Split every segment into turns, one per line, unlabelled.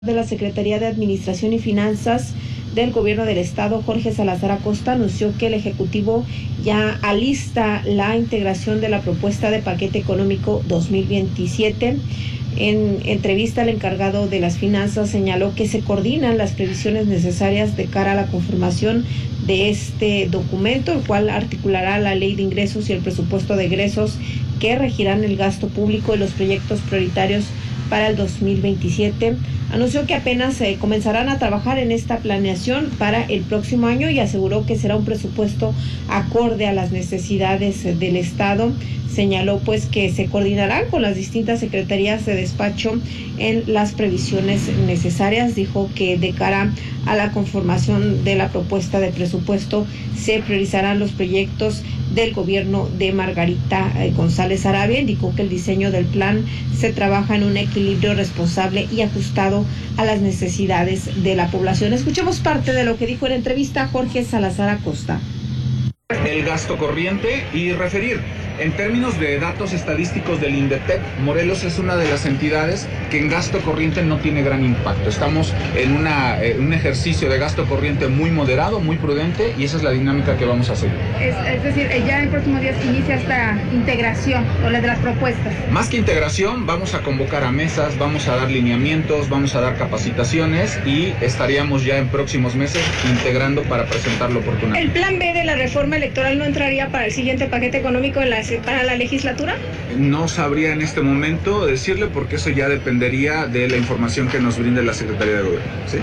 De la Secretaría de Administración y Finanzas del Gobierno del Estado, Jorge Salazar Acosta, anunció que el Ejecutivo ya alista la integración de la propuesta de paquete económico 2027. En entrevista, el encargado de las finanzas señaló que se coordinan las previsiones necesarias de cara a la conformación de este documento, el cual articulará la ley de ingresos y el presupuesto de egresos que regirán el gasto público y los proyectos prioritarios para el 2027. Anunció que apenas comenzarán a trabajar en esta planeación para el próximo año y aseguró que será un presupuesto acorde a las necesidades del Estado. Señaló pues que se coordinarán con las distintas secretarías de despacho en las previsiones necesarias. Dijo que de cara a la conformación de la propuesta de presupuesto se priorizarán los proyectos del gobierno de Margarita González Arabia. Indicó que el diseño del plan se trabaja en un equilibrio responsable y ajustado a las necesidades de la población. Escuchemos parte de lo que dijo en entrevista Jorge Salazar Acosta.
El gasto corriente y referir. En términos de datos estadísticos del INDETEC, Morelos es una de las entidades que en gasto corriente no tiene gran impacto. Estamos en un ejercicio de gasto corriente muy moderado, muy prudente, y esa es la dinámica que vamos a seguir.
Es decir, ya en próximos días inicia esta integración o la de las propuestas.
Más que integración, vamos a convocar a mesas, vamos a dar lineamientos, vamos a dar capacitaciones y estaríamos ya en próximos meses integrando para presentarlo oportunamente.
¿El plan B de la reforma electoral no entraría para el siguiente paquete económico para la legislatura?
No sabría en este momento decirle, porque eso ya dependería de la información que nos brinde la Secretaría de Gobierno. ¿Sí?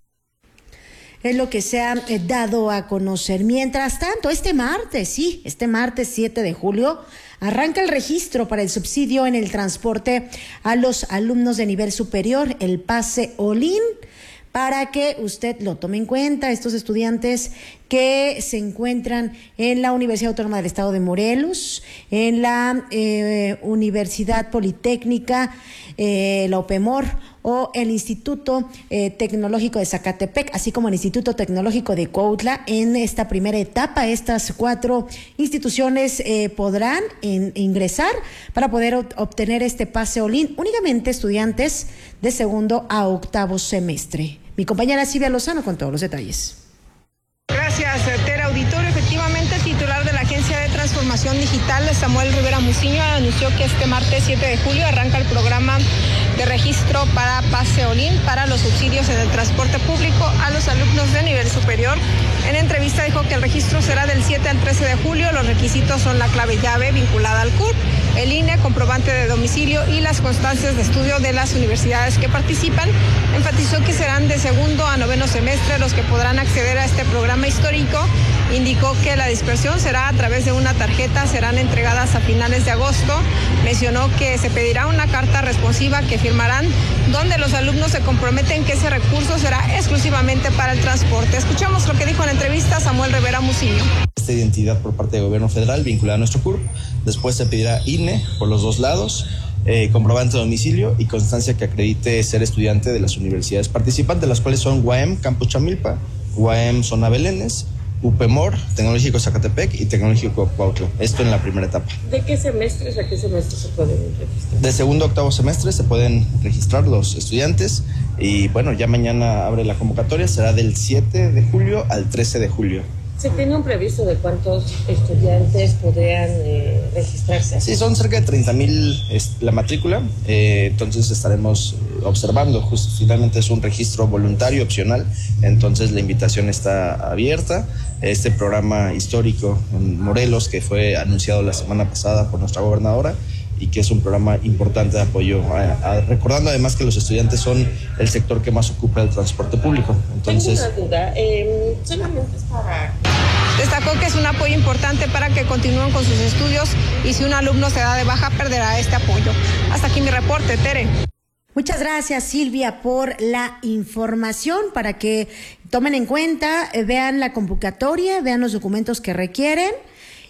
Es lo que se ha dado a conocer. Mientras tanto, este martes 7 de julio, arranca el registro para el subsidio en el transporte a los alumnos de nivel superior, el pase Olin, para que usted lo tome en cuenta. Estos estudiantes que se encuentran en la Universidad Autónoma del Estado de Morelos, en la Universidad Politécnica, la OPEMOR o el Instituto Tecnológico de Zacatepec, así como el Instituto Tecnológico de Cuautla. En esta primera etapa, estas 4 instituciones podrán ingresar para poder obtener este pase Olin, únicamente estudiantes de segundo a octavo semestre. Mi compañera Silvia Lozano con todos los detalles.
Gracias, Tere. Auditorio, efectivamente, el titular de la Agencia de Transformación Digital, Samuel Rivera Muciño, anunció que este martes 7 de julio arranca el programa de registro para pase Olin para los subsidios en el transporte público a los alumnos de nivel superior. En entrevista dijo que el registro será del 7 al 13 de julio. Los requisitos son la clave llave vinculada al CURP, el INE, comprobante de domicilio y las constancias de estudio de las universidades que participan. Enfatizó que serán de segundo a noveno semestre los que podrán acceder a este programa histórico. Indicó que la dispersión será a través de una tarjeta, serán entregadas a finales de agosto. Mencionó que se pedirá una carta responsiva que firmarán, donde los alumnos se comprometen que ese recurso será exclusivamente para el transporte. Escuchamos lo que dijo en la entrevista Samuel Rivera Muciño.
Esta identidad por parte del gobierno federal vinculada a nuestro CURP, después se pedirá INE por los dos lados, comprobante de domicilio y constancia que acredite ser estudiante de las universidades participantes, las cuales son UAM Campus Chamilpa, UAM Zona Belénes, UPEMOR, Tecnológico Zacatepec y Tecnológico Cuautla. Esto en la primera etapa.
¿De qué semestres a qué semestres se pueden registrar?
De segundo a octavo semestre se pueden registrar los estudiantes y bueno, ya mañana abre la convocatoria, será del 7 de julio al 13 de julio.
¿Se tiene un previsto de cuántos estudiantes podrían registrarse?
Sí, son cerca de 30,000 la matrícula, entonces estaremos observando. Finalmente es un registro voluntario, opcional, entonces la invitación está abierta. Este programa histórico en Morelos, que fue anunciado la semana pasada por nuestra gobernadora, y que es un programa importante de apoyo, recordando además que los estudiantes son el sector que más ocupa el transporte público. Entonces,
tengo una duda, solamente es para...
Destacó que es un apoyo importante para que continúen con sus estudios y si un alumno se da de baja perderá este apoyo. Hasta aquí mi reporte, Tere.
Muchas gracias, Silvia, por la información, para que tomen en cuenta, vean la convocatoria, vean los documentos que requieren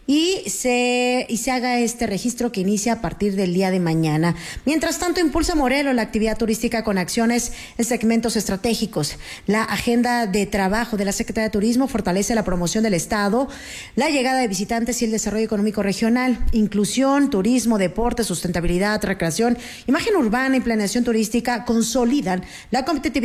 y se haga este registro que inicia a partir del día de mañana. Mientras tanto, impulsa Morelos la actividad turística con acciones en segmentos estratégicos. La agenda de trabajo de la Secretaría de Turismo fortalece la promoción del Estado, la llegada de visitantes y el desarrollo económico regional, inclusión, turismo, deporte, sustentabilidad, recreación, imagen urbana y planeación turística consolidan la competitividad